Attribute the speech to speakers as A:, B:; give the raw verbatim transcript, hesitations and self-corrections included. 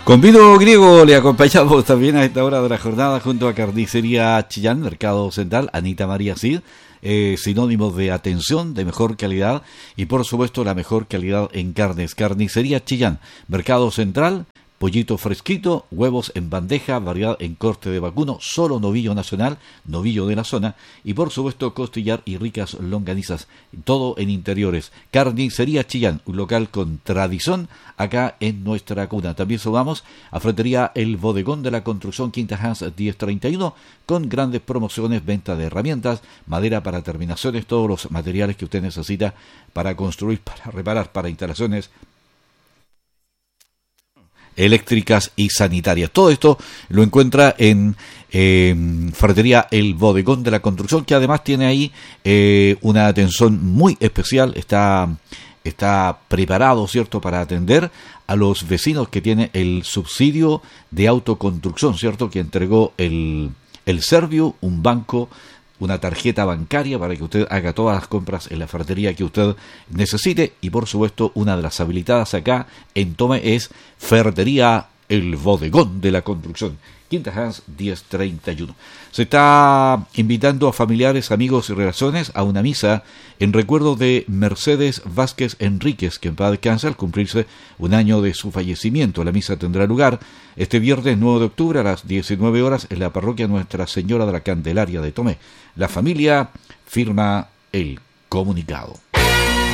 A: Con vino griego le acompañamos también a esta hora de la jornada junto a Carnicería Chillán, Mercado Central, Anita María Cid, eh, sinónimos de atención, de mejor calidad y por supuesto la mejor calidad en carnes. Carnicería Chillán, Mercado Central, pollito fresquito, huevos en bandeja, variedad en corte de vacuno, solo novillo nacional, novillo de la zona y por supuesto costillar y ricas longanizas, todo en interiores. Carnicería Chillán, un local con tradición acá en nuestra cuna. También sumamos a Ferretería El Bodegón de la Construcción Quinta Hans diez treinta y uno con grandes promociones, venta de herramientas, madera para terminaciones, todos los materiales que usted necesita para construir, para reparar, para instalaciones eléctricas y sanitarias. Todo esto lo encuentra en eh, Ferretería El Bodegón de la Construcción, que además tiene ahí eh, una atención muy especial. Está, está preparado, ¿cierto?, para atender a los vecinos que tiene el subsidio de autoconstrucción, ¿cierto?, que entregó el, el Servio, un banco, una tarjeta bancaria para que usted haga todas las compras en la ferretería que usted necesite y por supuesto una de las habilitadas acá en Tome es Ferretería El Bodegón de la Construcción, Quinta Hans diez treinta y uno. Se está invitando a familiares, amigos y relaciones a una misa en recuerdo de Mercedes Vázquez Enríquez, que en paz descanse al cumplirse un año de su fallecimiento. La misa tendrá lugar este viernes nueve de octubre a las diecinueve horas en la parroquia Nuestra Señora de la Candelaria de Tomé. La familia firma el comunicado.